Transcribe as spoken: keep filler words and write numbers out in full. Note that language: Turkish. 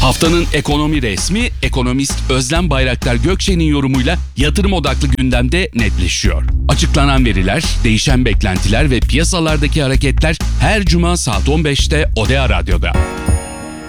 Haftanın ekonomi resmi, ekonomist Özlem Bayraktar Gökçe'nin yorumuyla yatırım odaklı gündemde netleşiyor. Açıklanan veriler, değişen beklentiler ve piyasalardaki hareketler her cuma saat on beşte Odea Radyo'da.